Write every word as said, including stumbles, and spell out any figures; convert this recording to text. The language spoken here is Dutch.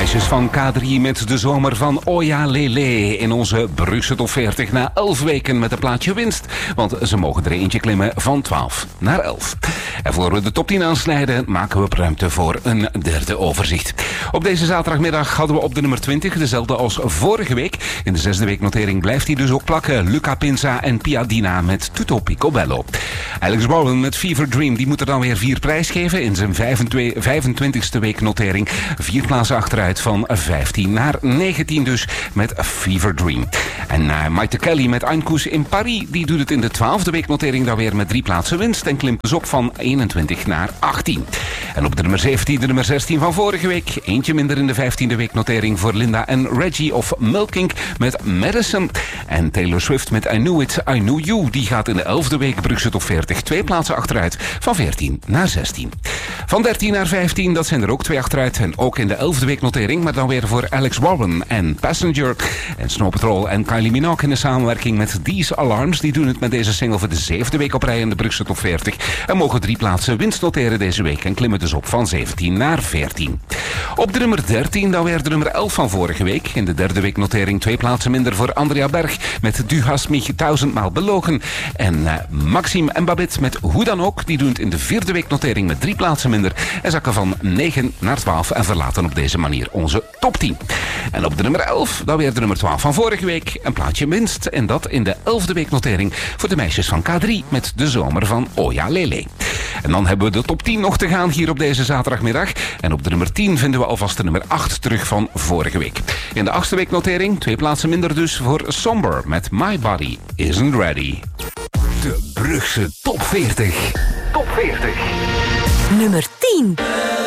meisjes van K drie met de zomer van Oja Lele in onze Brugse Top veertig na elf weken met een plaatje winst. Want ze mogen er eentje klimmen van twaalf naar elf. En voor we de top tien aansnijden, maken we ruimte voor een derde overzicht. Op deze zaterdagmiddag hadden we op de nummer twintig, dezelfde als vorige week. In de zesde weeknotering blijft hij dus ook plakken. Luca Pinza en Piadina met Tutto Picobello. Alex Bowen met Fever Dream, die moet er dan weer vier prijs geven in zijn vijfentwintigste weeknotering. Vier plaatsen achteruit van vijftien naar negentien dus met Fever Dream. En uh, Maite Kelly met Einkoes in Paris, die doet het in de twaalfde weeknotering dan weer met drie plaatsen winst en klimt dus op van eenentwintig naar achttien. En op de nummer zeventien, de nummer zestien van vorige week. Eentje minder in de vijftiende weeknotering voor Linda en Reggie of Milking met Madison. En Taylor Swift met I Knew It, I Knew You. Die gaat in de elfde week Brugse Top veertig twee plaatsen achteruit van veertien naar zestien. Van dertien naar vijftien, dat zijn er ook twee achteruit. En ook in de elfde weeknotering, maar dan weer voor Alex Warren en Passenger. En Snow Patrol en Kylie Minogue in de samenwerking met These Alarms. Die doen het met deze single voor de zevende week op rij in de Brugse Top veertig. En mogen drie plaatsen winst noteren deze week en klimmen dus op van zeventien naar veertien. Op de nummer dertien dan weer de nummer elf van vorige week. In de derde weeknotering twee plaatsen minder voor Andrea Berg met Du hast mich duizendmaal belogen. En uh, Maxime en Babette met Hoe dan ook. Die doen het in de vierde weeknotering met drie plaatsen minder. En zakken van negen naar twaalf en verlaten op deze manier onze top tien. En op de nummer elf dan weer de nummer twaalf van vorige week. Een plaatje winst. En dat in de elfde weeknotering voor de meisjes van K drie met de zomer van Oja Lele. En dan hebben we de top tien nog te gaan hier op deze zaterdagmiddag. En op de nummer tien vinden we alvast de nummer acht terug van vorige week. In de achtste weeknotering, twee plaatsen minder dus voor Somber met My Body Isn't Ready. De Brugse Top veertig. Top veertig. Nummer tien.